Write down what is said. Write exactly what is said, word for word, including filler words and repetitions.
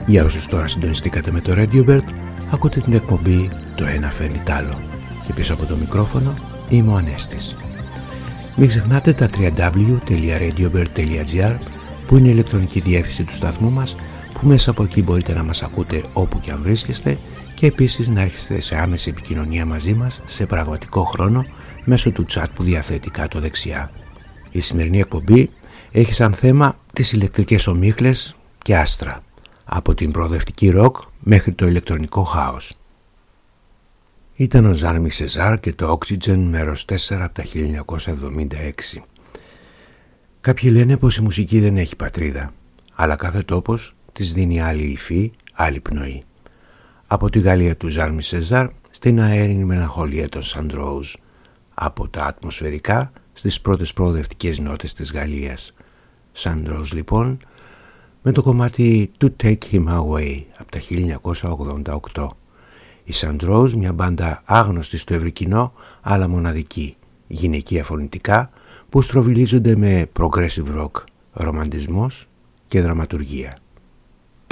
Για όσους τώρα συντονιστήκατε με το Radiobird, ακούτε την εκπομπή «Το ένα φέρνει τ' άλλο» και πίσω από το μικρόφωνο είμαι ο Ανέστης. Μην ξεχνάτε τα double-u double-u double-u τελεία radiobird τελεία gr που είναι η ηλεκτρονική διεύθυνση του σταθμού μας, που μέσα από εκεί μπορείτε να μας ακούτε όπου και αν βρίσκεστε και επίσης να έρχεστε σε άμεση επικοινωνία μαζί μας σε πραγματικό χρόνο μέσω του chat που διαθέτει κάτω δεξιά. Η σημερινή εκπομπή έχει σαν θέμα τις ηλεκτρικές ομίχλες και άστρα, από την προοδευτική ροκ μέχρι το ηλεκτρονικό χάος. Ήταν ο Ζάρμι Σεζάρ και το Oxygen μέρος τέσσερα από τα χίλια εννιακόσια εβδομήντα έξι. Κάποιοι λένε πως η μουσική δεν έχει πατρίδα, αλλά κάθε τόπος της δίνει άλλη υφή, άλλη πνοή. Από τη Γαλλία του Ζάρμι Σεζάρ στην αέρινη μελαγχολία των Σαντρόους, από τα ατμοσφαιρικά στις πρώτες προοδευτικές νότες της Γαλλίας. Σαντρόους λοιπόν, με το κομμάτι To Take Him Away από τα χίλια εννιακόσια ογδόντα οκτώ. Οι Σαντρόους, μια μπάντα άγνωστη στο ευρύ κοινό, αλλά μοναδική, γυναικεία φωνητικά που στροβιλίζονται με progressive rock, ρομαντισμός και δραματουργία.